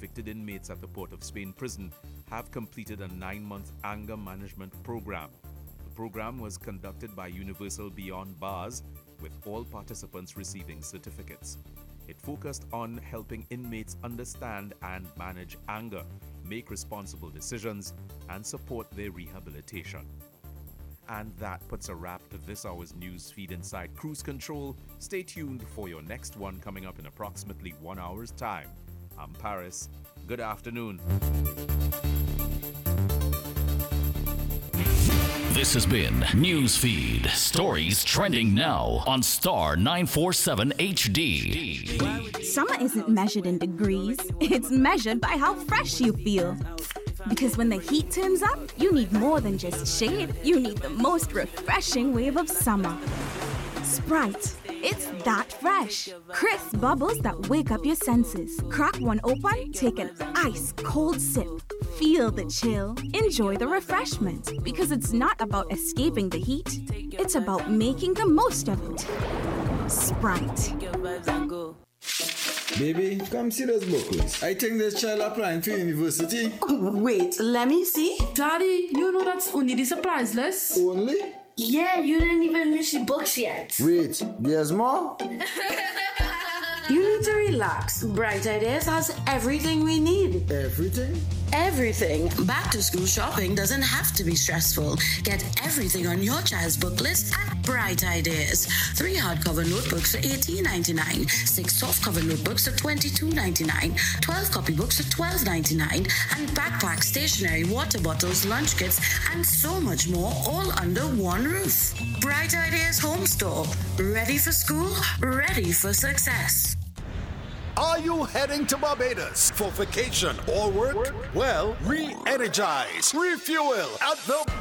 convicted inmates at the Port of Spain prison have completed a 9-month anger management program. The program was conducted by Universal Beyond Bars, with all participants receiving certificates. It focused on helping inmates understand and manage anger, make responsible decisions, and support their rehabilitation. And that puts a wrap to this hour's news feed inside Cruise Control. Stay tuned for your next one coming up in approximately 1 hour's time. I'm Paris. Good afternoon. This has been Newsfeed. Stories trending now on Star 947 HD. Summer isn't measured in degrees. It's measured by how fresh you feel. Because when the heat turns up, you need more than just shade. You need the most refreshing wave of summer. Sprite. It's that fresh. Crisp bubbles that wake up your senses. Crack one open, take an ice cold sip. Feel the chill. Enjoy the refreshment. Because it's not about escaping the heat. It's about making the most of it. Sprite. Baby, come see those booklets. I think this child applying for university. Wait, let me see. Daddy, you know that's only the surprise list. Only? Yeah, you didn't even finish the books yet. Wait, there's more? You need to relax. Bright Ideas has everything we need. Everything? Everything. Back to school shopping doesn't have to be stressful. Get everything on your child's book list at Bright Ideas. 3 hardcover notebooks for $18.99, 6 softcover notebooks for $22.99, 12 copybooks for $12.99, and backpack, stationery, water bottles, lunch kits, and so much more, all under one roof. Bright Ideas Home Store. Ready for school, ready for success. Are you heading to Barbados for vacation or work? Well, re-energize, refuel at the